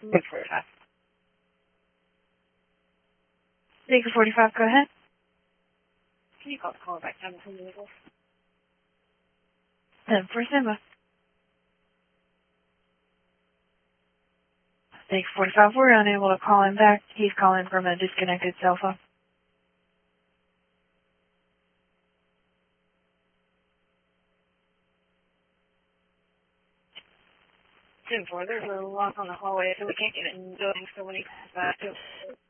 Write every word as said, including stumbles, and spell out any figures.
Baker forty-five. Baker forty-five, go ahead. Can you call the caller back down to the middle? Then for Simba. Baker forty-five, we're unable to call him back. He's calling from a disconnected cell phone. ten four, there's a lock on the hallway, so we can't get it in the building, so when he comes back,